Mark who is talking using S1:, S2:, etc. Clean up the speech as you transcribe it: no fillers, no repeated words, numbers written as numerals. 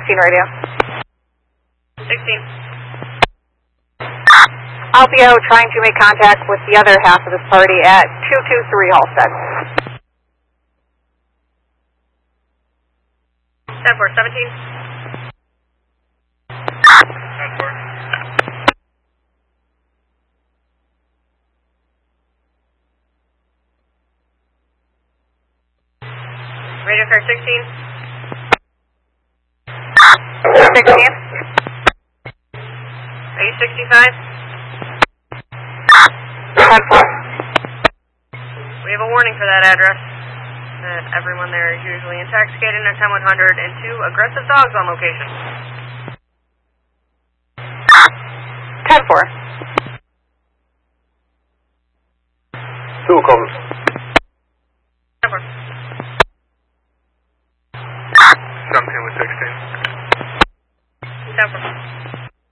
S1: radio.
S2: 16.
S1: Alpio trying to make contact with the other half of this party at 223 Halstead.
S2: 10-4, 17.
S3: 10-4.
S2: Radio car 16.
S1: 16.
S2: Are you 65?
S1: 10-4.
S2: We have a warning for that address. Everyone there is usually intoxicated at 10-100 and 2 aggressive dogs on location.
S1: 10-4.
S3: 2 calls.
S2: 10-4.
S3: 17 with 16.
S2: 10-4.